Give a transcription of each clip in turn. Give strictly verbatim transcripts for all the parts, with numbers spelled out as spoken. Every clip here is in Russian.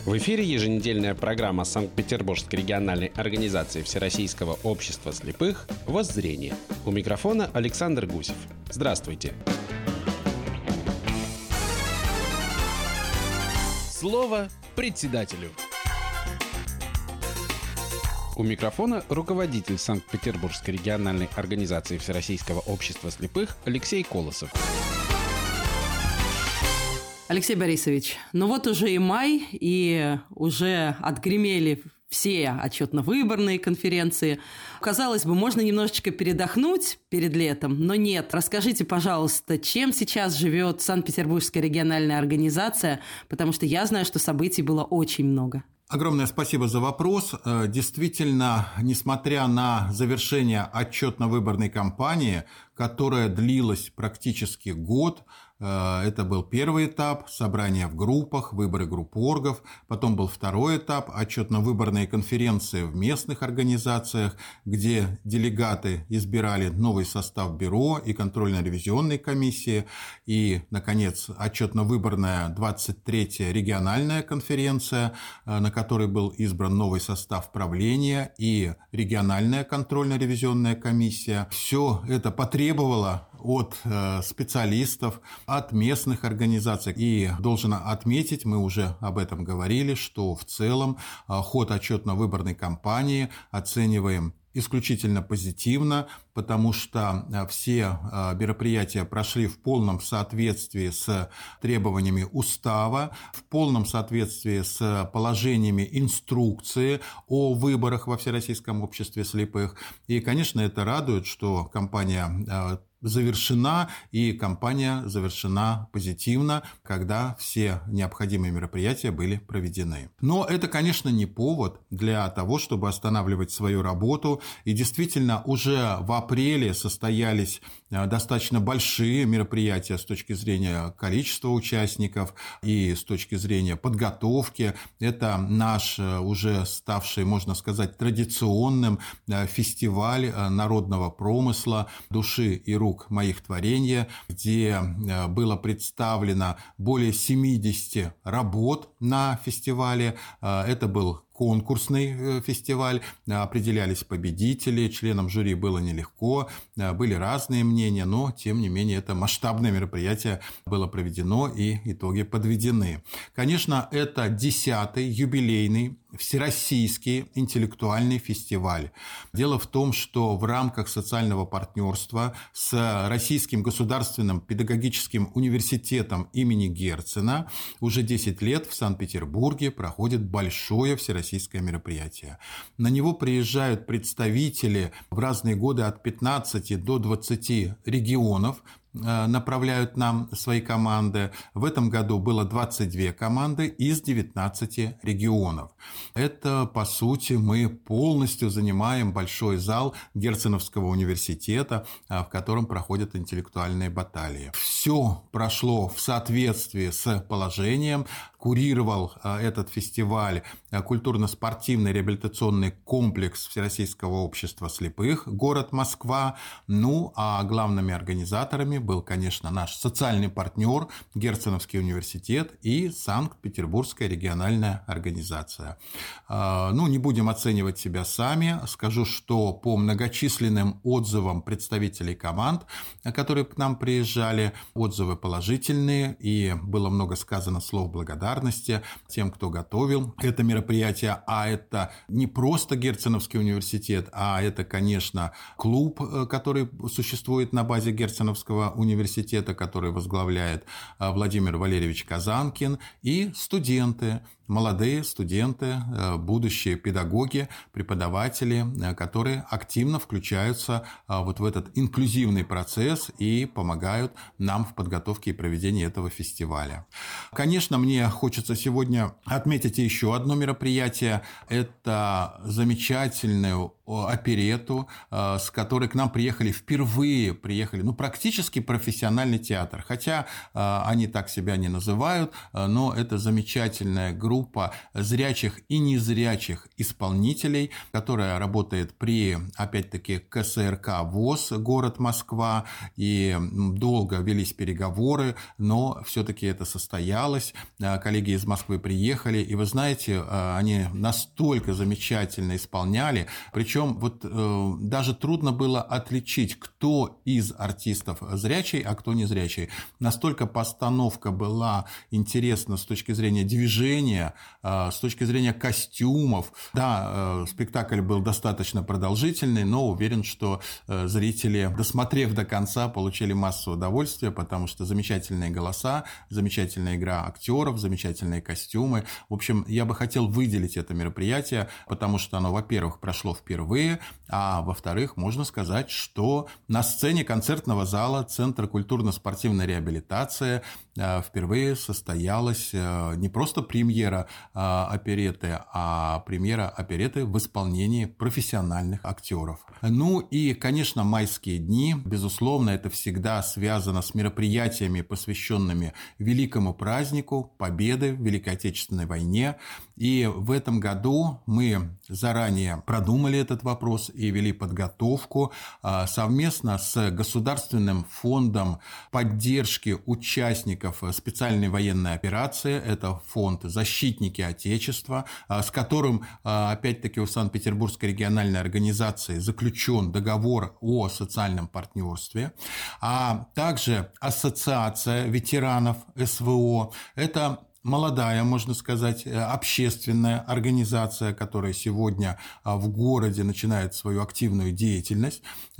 В эфире еженедельная программа Санкт-Петербургской региональной организации Всероссийского общества слепых «Воззрение». У микрофона Александр Гусев. Здравствуйте. Слово председателю. У микрофона руководитель Санкт-Петербургской региональной организации Всероссийского общества слепых Алексей Колосов. Алексей Борисович, ну вот уже и май, и уже отгремели все отчетно-выборные конференции. Казалось бы, можно немножечко передохнуть перед летом, но нет. Расскажите, пожалуйста, чем сейчас живет Санкт-Петербургская региональная организация, потому что я знаю, что событий было очень много. Огромное спасибо за вопрос. Действительно, несмотря на завершение отчетно-выборной кампании, которая длилась практически год, это был первый этап – собрания в группах, выборы группоргов. Потом был второй этап – отчетно-выборные конференции в местных организациях, где делегаты избирали новый состав бюро и контрольно-ревизионной комиссии. И, наконец, отчетно-выборная двадцать третья региональная конференция, на которой был избран новый состав правления и региональная контрольно-ревизионная комиссия. Все это потребовало от специалистов, от местных организаций. И должен отметить, мы уже об этом говорили, что в целом ход отчетно-выборной кампании оцениваем исключительно позитивно, потому что все мероприятия прошли в полном соответствии с требованиями устава, в полном соответствии с положениями инструкции о выборах во Всероссийском обществе слепых. И, конечно, это радует, что кампания завершена, и кампания завершена позитивно, когда все необходимые мероприятия были проведены. Но это, конечно, не повод для того, чтобы останавливать свою работу. И действительно, уже в апреле состоялись достаточно большие мероприятия с точки зрения количества участников и с точки зрения подготовки. Это наш уже ставший, можно сказать, традиционным фестиваль народного промысла, души и рук моих творения, где было представлено более семидесяти работ на фестивале. Это был конкурсный фестиваль, определялись победители, членам жюри было нелегко, были разные мнения, но, тем не менее, это масштабное мероприятие было проведено и итоги подведены. Конечно, это десятый юбилейный Всероссийский интеллектуальный фестиваль. Дело в том, что в рамках социального партнерства с Российским государственным педагогическим университетом имени Герцена уже десять лет в Санкт-Петербурге проходит большое всероссийское мероприятие. На него приезжают представители в разные годы от пятнадцати до двадцати регионов, направляют нам свои команды. В этом году было двадцать две команды из девятнадцати регионов. Это, по сути, мы полностью занимаем большой зал Герценовского университета, в котором проходят интеллектуальные баталии. Все прошло в соответствии с положением. Курировал этот фестиваль культурно-спортивный реабилитационный комплекс Всероссийского общества слепых, город Москва. Ну, а главными организаторами был, конечно, наш социальный партнер Герценовский университет и Санкт-Петербургская региональная организация. Ну, не будем оценивать себя сами. Скажу, что по многочисленным отзывам представителей команд, которые к нам приезжали, отзывы положительные, и было много сказано слов благодарности тем, кто готовил это мероприятие. А это не просто Герценовский университет, а это, конечно, клуб, который существует на базе Герценовского университета, который возглавляет Владимир Валерьевич Казанкин, и студенты, молодые студенты, будущие педагоги, преподаватели, которые активно включаются вот в этот инклюзивный процесс и помогают нам в подготовке и проведении этого фестиваля. Конечно, мне хочется сегодня отметить еще одно мероприятие. Это замечательную оперетту, с которой к нам приехали впервые, приехали, ну, практически профессиональный театр, хотя они так себя не называют, но это замечательная группа группа зрячих и незрячих исполнителей, которая работает при, опять-таки, ка эс эр ка ВОС, город Москва, и долго велись переговоры, но все-таки это состоялось. Коллеги из Москвы приехали, и вы знаете, они настолько замечательно исполняли, причем вот э, даже трудно было отличить, кто из артистов зрячий, а кто незрячий. Настолько постановка была интересна с точки зрения движения, э, с точки зрения костюмов. Да, э, спектакль был достаточно продолжительный, но уверен, что э, зрители, досмотрев до конца, получили массу удовольствия, потому что замечательные голоса, замечательная игра актеров, замечательные костюмы. В общем, я бы хотел выделить это мероприятие, потому что оно, во-первых, прошло впервые, а во-вторых, можно сказать, что на сцене концертного зала Центра культурно-спортивной реабилитации впервые состоялась не просто премьера оперетты, а премьера оперетты в исполнении профессиональных актеров. Ну и, конечно, майские дни, безусловно, это всегда связано с мероприятиями, посвященными великому празднику Победы в Великой Отечественной войне. И в этом году мы заранее продумали этот вопрос и вели подготовку совместно с Государственным фондом поддержки участников специальной военной операции. Это фонд «Защитники Отечества», с которым, опять-таки, у Санкт-Петербургской региональной организации заключен договор о социальном партнерстве, а также Ассоциация ветеранов эс вэ о. Это молодая, можно сказать, общественная организация, которая сегодня в городе начинает свою активную деятельность.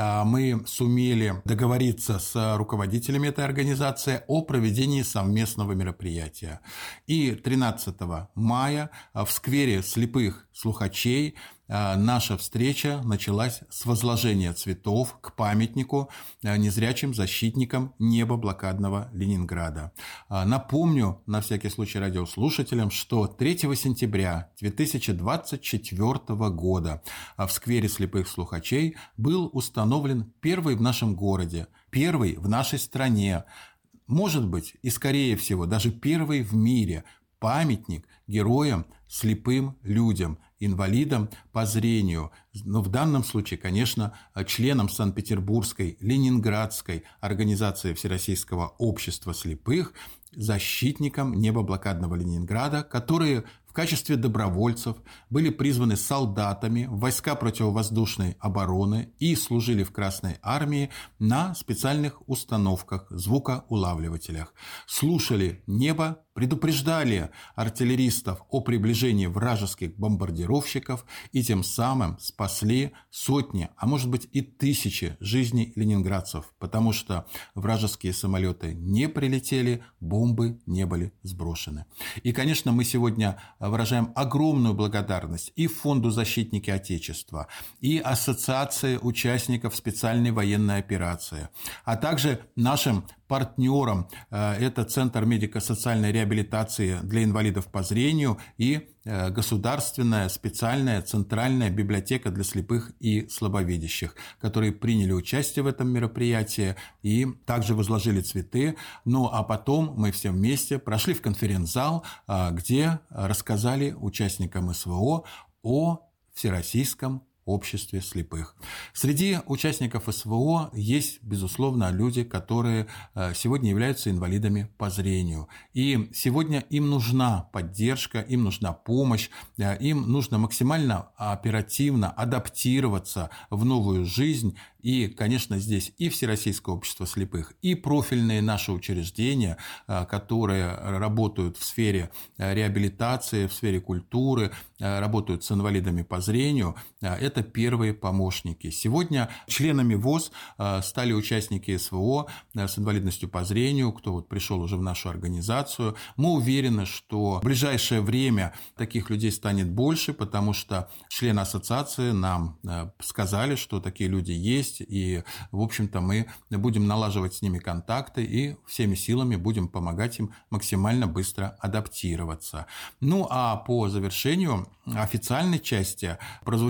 Мы сумели договориться с руководителями этой организации о проведении совместного мероприятия. И тринадцатого мая в сквере слепых слухачей наша встреча началась с возложения цветов к памятнику незрячим защитникам неба блокадного Ленинграда. Напомню, на всякий случай радиослушателям, что третьего сентября две тысячи двадцать четвёртого года в сквере слепых слухачей был установлен первый в нашем городе, первый в нашей стране, может быть, и скорее всего, даже первый в мире памятник героям, слепым людям, инвалидам по зрению. Но в данном случае, конечно, членам Санкт-Петербургской, Ленинградской организации Всероссийского общества слепых, защитникам неба блокадного Ленинграда, которые в качестве добровольцев были призваны солдатами в войска противовоздушной обороны и служили в Красной армии на специальных установках, звукоулавливателях. Слушали небо, предупреждали артиллеристов о приближении вражеских бомбардировщиков и тем самым спасли сотни, а может быть и тысячи жизней ленинградцев, потому что вражеские самолеты не прилетели, бомбы не были сброшены. И, конечно, мы сегодня выражаем огромную благодарность и Фонду «Защитники Отечества», и Ассоциации участников специальной военной операции, а также нашим партнерам. Это Центр медико-социальной реабилитации для инвалидов по зрению и Государственная специальная центральная библиотека для слепых и слабовидящих, которые приняли участие в этом мероприятии и также возложили цветы. Ну а потом мы все вместе прошли в конференц-зал, где рассказали участникам эс вэ о о Всероссийском обществе слепых. Среди участников эс вэ о есть, безусловно, люди, которые сегодня являются инвалидами по зрению. И сегодня им нужна поддержка, им нужна помощь, им нужно максимально оперативно адаптироваться в новую жизнь. И, конечно, здесь и Всероссийское общество слепых, и профильные наши учреждения, которые работают в сфере реабилитации, в сфере культуры, работают с инвалидами по зрению, это первые помощники. Сегодня членами ВОС стали участники эс вэ о с инвалидностью по зрению, кто вот пришел уже в нашу организацию. Мы уверены, что в ближайшее время таких людей станет больше, потому что члены ассоциации нам сказали, что такие люди есть, и, в общем-то, мы будем налаживать с ними контакты и всеми силами будем помогать им максимально быстро адаптироваться. Ну, а по завершению официальной части прозвучало несколько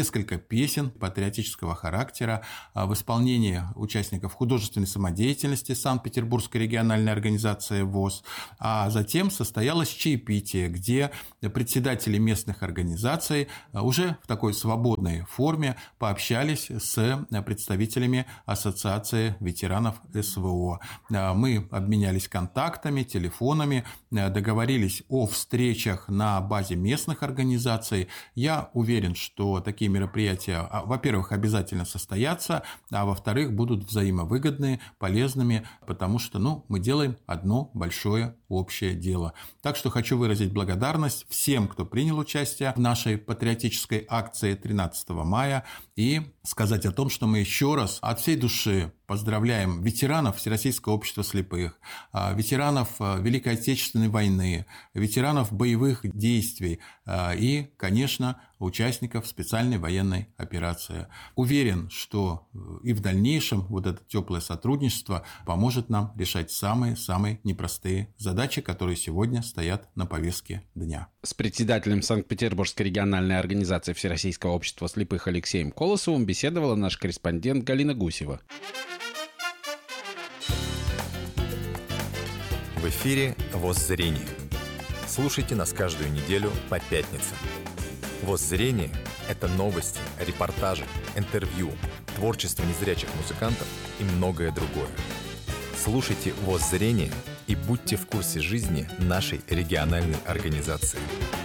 несколько песен патриотического характера в исполнении участников художественной самодеятельности Санкт-Петербургской региональной организации ВОС, а затем состоялось чаепитие, где председатели местных организаций уже в такой свободной форме пообщались с представителями Ассоциации ветеранов СВО. Мы обменялись контактами, телефонами, договорились о встречах на базе местных организаций. Я уверен, что такие мероприятия, во-первых, обязательно состоятся, а во-вторых, будут взаимовыгодны, полезными, потому что ну, мы делаем одно большое общее дело. Так что хочу выразить благодарность всем, кто принял участие в нашей патриотической акции тринадцатого мая, и сказать о том, что мы еще раз от всей души поздравляем ветеранов Всероссийского общества слепых, ветеранов Великой Отечественной войны, ветеранов боевых действий и, конечно, участников специальной военной операции. Уверен, что и в дальнейшем вот это теплое сотрудничество поможет нам решать самые-самые непростые задачи, которые сегодня стоят на повестке дня. С председателем Санкт-Петербургской региональной организации Всероссийского общества слепых Алексеем Колосовым беседовала наш корреспондент Галина Гусева. В эфире «Воззрение». Слушайте нас каждую неделю по пятницам. «Воззрение» — это новости, репортажи, интервью, творчество незрячих музыкантов и многое другое. Слушайте «Воззрение» и будьте в курсе жизни нашей региональной организации.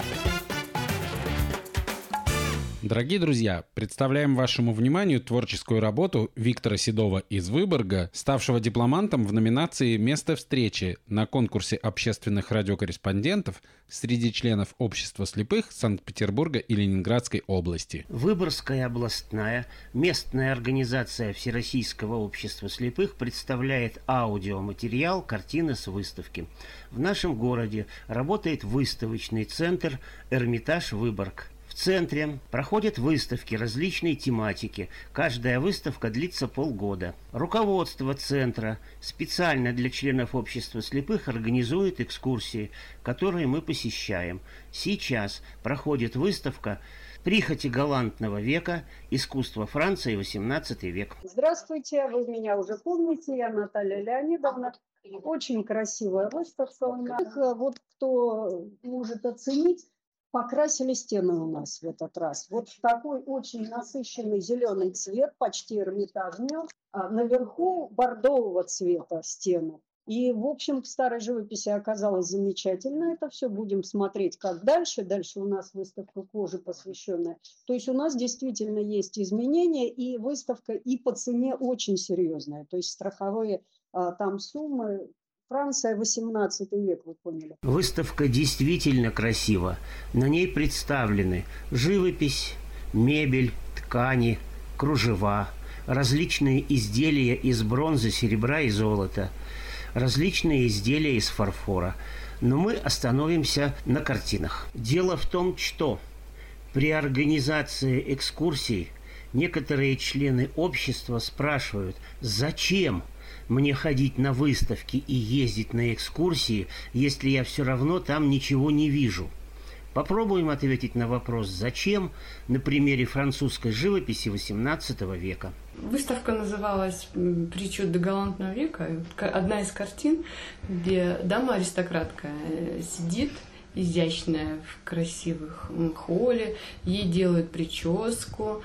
Дорогие друзья, представляем вашему вниманию творческую работу Виктора Седова из Выборга, ставшего дипломантом в номинации «Место встречи» на конкурсе общественных радиокорреспондентов среди членов Общества слепых Санкт-Петербурга и Ленинградской области. Выборгская областная местная организация Всероссийского общества слепых представляет аудиоматериал «Картины с выставки». В нашем городе работает выставочный центр «Эрмитаж Выборг». В центре проходят выставки различной тематики. Каждая выставка длится полгода. Руководство центра специально для членов общества слепых организует экскурсии, которые мы посещаем. Сейчас проходит выставка «Прихоти галантного века. Искусство Франции. восемнадцатый век». Здравствуйте, вы меня уже помните, я Наталья Леонидовна. Очень красивая выставка у нас. Вот кто может оценить, покрасили стены у нас в этот раз. Вот такой очень насыщенный зеленый цвет, почти эрмитажный, а наверху бордового цвета стены. И, в общем, в старой живописи оказалось замечательно это все. Будем смотреть, как дальше. Дальше у нас выставка кожи посвященная. То есть у нас действительно есть изменения, и выставка и по цене очень серьезная. То есть страховые а, там суммы. Франция, восемнадцатый век, вы поняли. Выставка действительно красива. На ней представлены живопись, мебель, ткани, кружева, различные изделия из бронзы, серебра и золота, различные изделия из фарфора. Но мы остановимся на картинах. Дело в том, что при организации экскурсий некоторые члены общества спрашивают, зачем мне ходить на выставки и ездить на экскурсии, если я все равно там ничего не вижу? Попробуем ответить на вопрос «Зачем?» на примере французской живописи восемнадцатого века. Выставка называлась «Причуды галантного века». Одна из картин, где дама-аристократка сидит, изящная, в красивых холле, ей делают прическу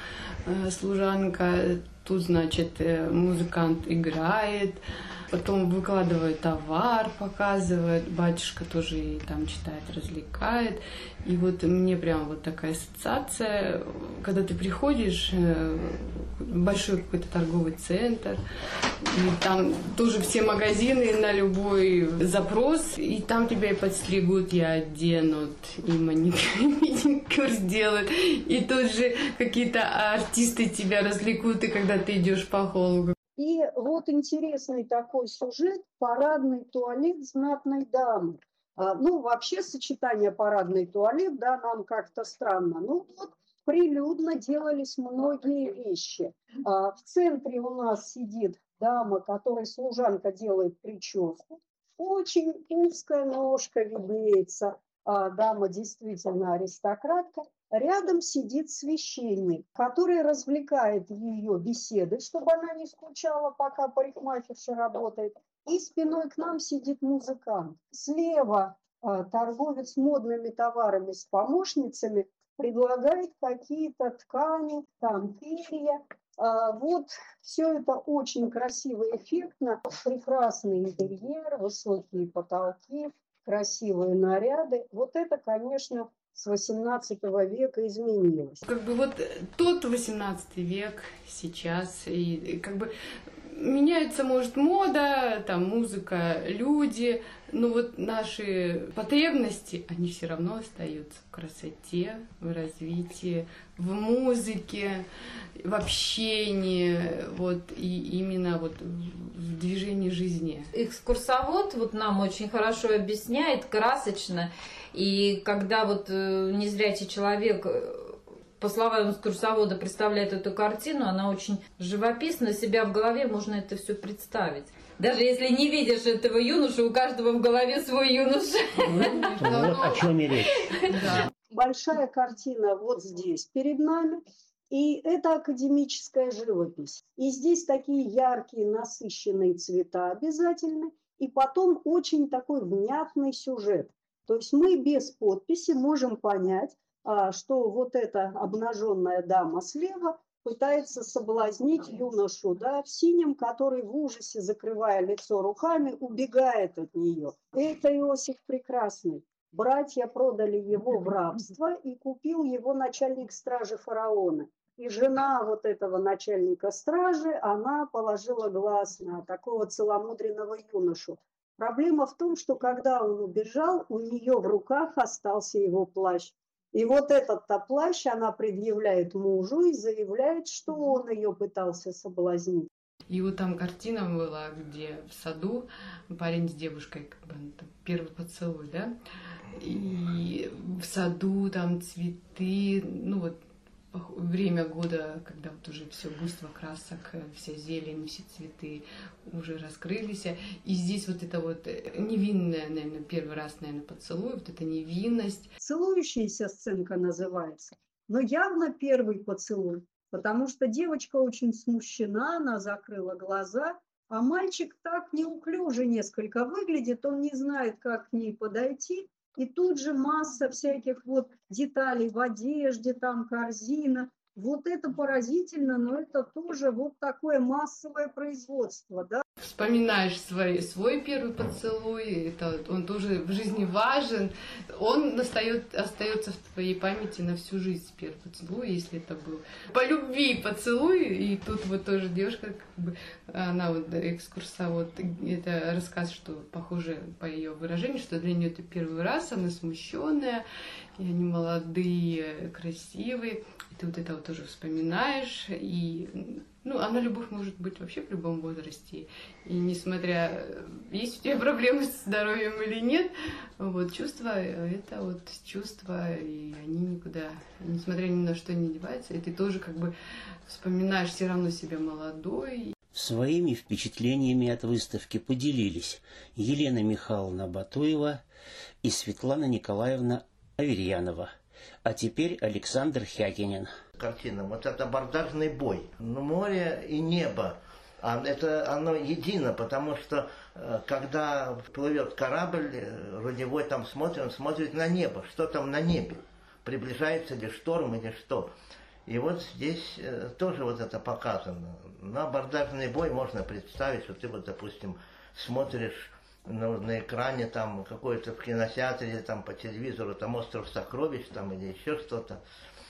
служанка. Тут, значит, музыкант играет, потом выкладывает товар, показывает, батюшка тоже ей там читает, развлекает. И вот мне прям вот такая ассоциация, когда ты приходишь в большой какой-то торговый центр, и там тоже все магазины на любой запрос, и там тебя и подстригут, и оденут, и маникюр сделают, и тут же какие-то артисты тебя развлекут, и когда ты идешь по холлу. И вот интересный такой сюжет – парадный туалет знатной дамы. А, ну, вообще сочетание парадный туалет, да, нам как-то странно. Ну, вот прилюдно делались многие вещи. А, в центре у нас сидит дама, которой служанка делает прическу. Очень узкая ножка виднеется. А, дама действительно аристократка. Рядом сидит священник, который развлекает ее беседой, чтобы она не скучала, пока парикмахерша работает. И спиной к нам сидит музыкант. Слева а, торговец модными товарами с помощницами предлагает какие-то ткани, там перья. А, вот все это очень красиво, эффектно. Прекрасный интерьер, высокие потолки, красивые наряды. Вот это, конечно, с восемнадцатого века изменилось. Как бы вот тот восемнадцатый век сейчас, и, и как бы меняется, может, мода, там, музыка, люди, но вот наши потребности, они все равно остаются в красоте, в развитии, в музыке, в общении, вот, и именно вот в движении жизни. Экскурсовод вот нам очень хорошо объясняет, красочно, и когда вот незрячий человек, по словам экскурсовода, представляет эту картину, она очень живописна, себя в голове можно это все представить. Даже если не видишь этого юношу, у каждого в голове свой юноша. Вот о чем и речь. Большая картина вот здесь перед нами. И это академическая живопись. И здесь такие яркие, насыщенные цвета обязательно. И потом очень такой внятный сюжет. То есть мы без подписи можем понять, что вот эта обнаженная дама слева пытается соблазнить юношу, да, в синем, который в ужасе, закрывая лицо руками, убегает от нее. Это Иосиф Прекрасный. Братья продали его в рабство, и купил его начальник стражи фараона. И жена вот этого начальника стражи, она положила глаз на такого целомудренного юношу. Проблема в том, что когда он убежал, у нее в руках остался его плащ. И вот этот-то плащ она предъявляет мужу и заявляет, что он ее пытался соблазнить. И вот там картина была, где в саду парень с девушкой, как бы, там, первый поцелуй, да, и в саду там цветы, ну вот время года, когда вот уже все буйство красок, вся зелень, все цветы уже раскрылись. И здесь вот это вот невинная, наверное, первый раз, наверное, поцелуй, вот эта невинность. Целующаяся сценка называется, но явно первый поцелуй, потому что девочка очень смущена, она закрыла глаза, а мальчик так неуклюже несколько выглядит, он не знает, как к ней подойти. И тут же масса всяких вот деталей в одежде, там корзина. Вот это поразительно, но это тоже вот такое массовое производство, да. Вспоминаешь свой, свой первый поцелуй, это, он тоже в жизни важен, он остает, остается в твоей памяти на всю жизнь, первый поцелуй, если это был по любви поцелуй, и тут вот тоже девушка, как бы, она вот экскурсовод, это рассказ, что похоже по ее выражению, что для нее это первый раз, она смущенная, и они молодые, красивые, и ты вот это вот тоже вспоминаешь, и ну, она любовь может быть вообще в любом возрасте. И несмотря, есть у тебя проблемы с здоровьем или нет, вот чувства, это вот чувства, и они никуда, несмотря ни на что не деваются, и ты тоже как бы вспоминаешь все равно себя молодой. Своими впечатлениями от выставки поделились Елена Михайловна Батуева и Светлана Николаевна Аверьянова. А теперь Александр Хякинин. Картина, вот это абордажный бой. Но море и небо, а это оно едино, потому что когда плывет корабль, рулевой там смотрит, он смотрит на небо, что там на небе, приближается ли шторм или что. И вот здесь тоже вот это показано. На абордажный бой можно представить, что ты вот, допустим, смотришь на, на экране там какой-то в кинотеатре или там по телевизору, там «Остров сокровищ» там или еще что-то.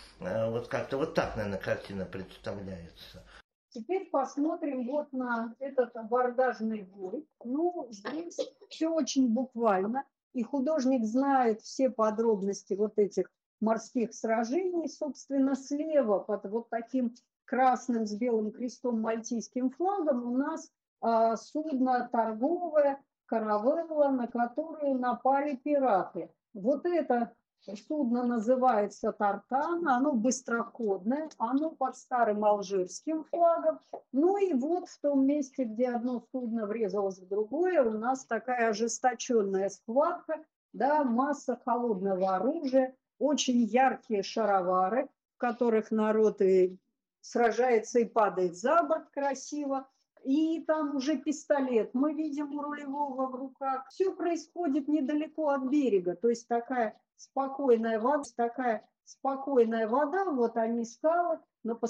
Вот как-то вот так, наверное, картина представляется. Теперь посмотрим вот на этот абордажный бой. Ну, здесь все очень буквально. И художник знает все подробности вот этих морских сражений. Собственно, слева под вот таким красным с белым крестом мальтийским флагом у нас а, судно торговое, каравелла, на которую напали пираты. Вот это судно называется «Тартан», оно быстроходное, оно под старым алжирским флагом. Ну и вот в том месте, где одно судно врезалось в другое, у нас такая ожесточенная схватка, да, масса холодного оружия. очень яркие шаровары, в которых народ и сражается и падает за борт красиво. И там уже пистолет мы видим у рулевого в руках. Все происходит недалеко от берега, то есть такая спокойная вода, такая спокойная вода, вот они скалы, но